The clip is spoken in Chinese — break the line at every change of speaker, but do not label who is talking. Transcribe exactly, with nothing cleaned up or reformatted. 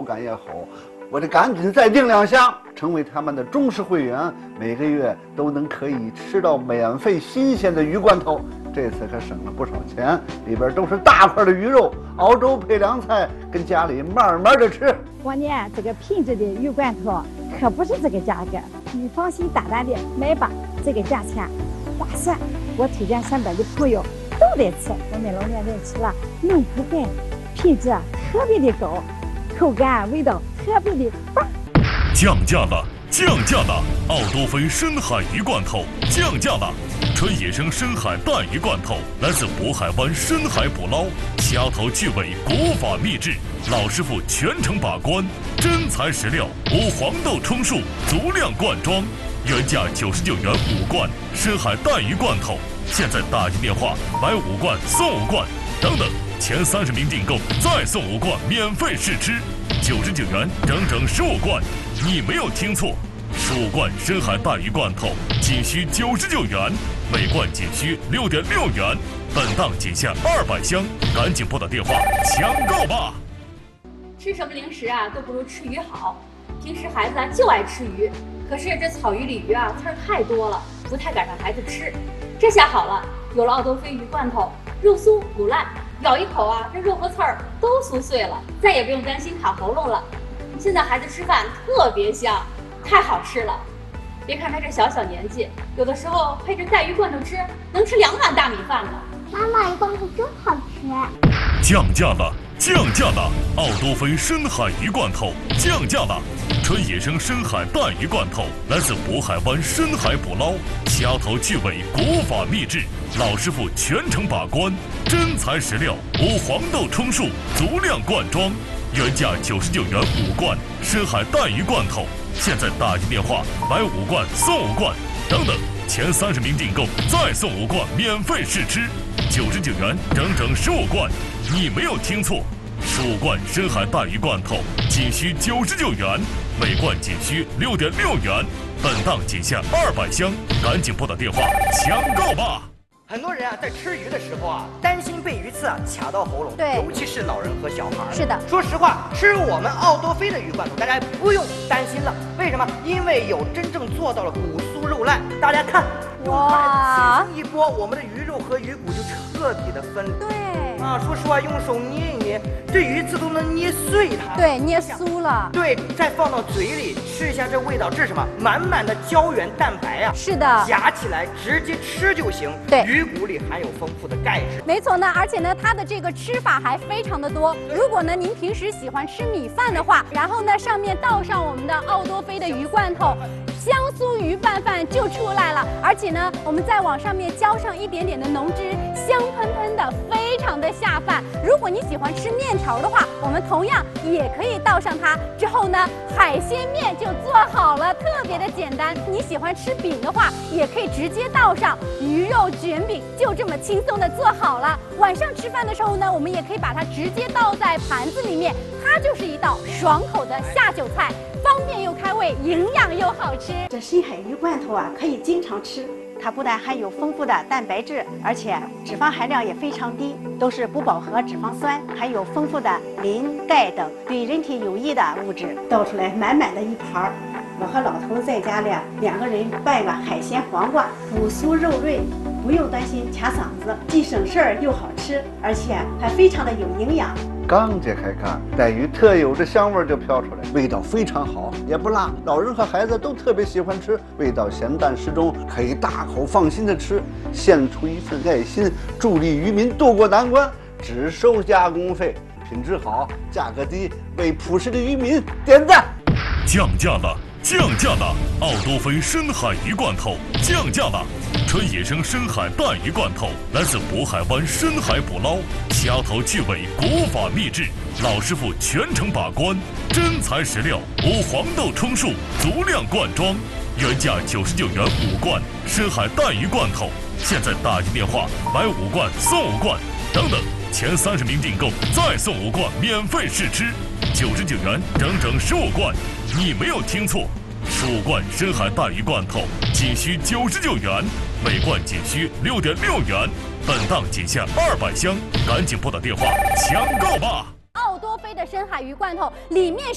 感也好，我得赶紧再订两箱，成为他们的忠实会员，每个月都能可以吃到免费新鲜的鱼罐头。这次可省了不少钱，里边都是大块的鱼肉，熬粥配凉菜，跟家里慢慢的吃。
关键这个品质的鱼罐头可不是这个价格，你放心大胆的买吧，这个价钱划算。我推荐身边的朋友都得吃，我们老年人吃了能补钙，品质特别的高，口感味道特别的棒。
降价了，降价了！奥多菲深海鱼罐头降价了。纯野生深海带鱼罐头来自渤海湾深海捕捞，虾头巨尾，国法秘制，老师傅全程把关，真材实料，无黄豆充数，足量灌装，原价九十九元五罐深海带鱼罐头，现在打进电话买五罐送五罐，等等，前三十名订购再送五罐免费试吃，九十九元整整十五罐，你没有听错。十五罐深海带鱼罐头仅需九十九元，每罐仅需六点六元，本档仅限二百箱，赶紧拨打电话抢购吧！
吃什么零食啊都不如吃鱼好。平时孩子啊就爱吃鱼，可是这草鱼、鲤鱼啊刺儿太多了，不太敢让孩子吃。这下好了，有了奥多菲鱼罐头，肉酥骨烂，咬一口啊，这肉和刺儿都酥碎了，再也不用担心卡喉咙了。现在孩子吃饭特别香。太好吃了！别看他这小小年纪，有的时候配着带鱼罐头吃，能吃两碗大米饭呢。
妈妈，鱼罐头真好吃！
降价了，降价了！奥多菲深海鱼罐头降价了，纯野生深海带鱼罐头来自渤海湾深海捕捞，虾头巨尾，国法秘制，老师傅全程把关，真材实料，无黄豆充数，足量灌装，原价九十九元五罐深海带鱼罐头。现在打进电话买五罐送五罐，等等，前三十名订购再送五罐免费试吃，九十九元整整十五罐，你没有听错，十五罐深海带鱼罐头仅需九十九元，每罐仅需六点六元，本档仅限二百箱，赶紧拨打电话抢购吧！
很多人啊，在吃鱼的时候啊，担心被鱼刺啊卡到喉咙，
对，
尤其是老人和小孩。
是的，
说实话，吃我们奥多菲的鱼罐头，大家不用担心了。为什么？因为有真正做到了骨酥肉烂。大家看，用筷子轻轻一拨，我们的鱼肉和鱼骨就彻底的分离。
对。
啊，说实话，用手捏一捏，这鱼刺都能捏碎它。
对，捏酥了。
对，再放到嘴里吃一下，这味道，这是什么？满满的胶原蛋白呀、啊。
是的。
夹起来直接吃就行。
对。
鱼骨里含有丰富的钙质。
没错呢，而且呢，它的这个吃法还非常的多。如果呢，您平时喜欢吃米饭的话，然后呢，上面倒上我们的奥多菲的鱼罐头。香酥鱼拌饭就出来了，而且呢，我们再往上面浇上一点点的浓汁，香喷喷的，非常的下饭。如果你喜欢吃面条的话，我们同样也可以倒上它。之后呢，海鲜面就做好了，特别的简单。你喜欢吃饼的话，也可以直接倒上鱼肉卷饼，就这么轻松的做好了。晚上吃饭的时候呢，我们也可以把它直接倒在盘子里面，它就是一道爽口的下酒菜。方便又开胃，营养又好吃。
这深海鱼罐头啊，可以经常吃。它不但含有丰富的蛋白质，而且脂肪含量也非常低，都是不饱和脂肪酸，含有丰富的磷、钙等对人体有益的物质。倒出来满满的一盘儿，我和老头在家里两个人拌个海鲜黄瓜，骨酥肉润，不用担心卡嗓子，既省事儿又好吃，而且还非常的有营养。
刚揭开盖，带鱼特有的香味就飘出来，味道非常好，也不辣，老人和孩子都特别喜欢吃，味道咸淡适中，可以大口放心的吃，献出一份爱心，助力渔民渡过难关，只收加工费，品质好，价格低，为朴实的渔民点赞。
降价了，降价了！奥多菲深海鱼罐头降价了。纯野生深海带鱼罐头来自渤海湾深海捕捞，虾头巨尾，国法秘制，老师傅全程把关，真材实料，无黄豆充数，足量灌装，原价九十九元五罐深海带鱼罐头，现在打进电话买五罐送五罐，等等，前三十名订购再送五罐免费试吃，九十九元整整十五罐，你没有听错。十五罐深海带鱼罐头仅需九十九元，每罐仅需六点六元，本档仅限二百箱，赶紧拨打电话抢购吧！
奥多菲的深海鱼罐头里面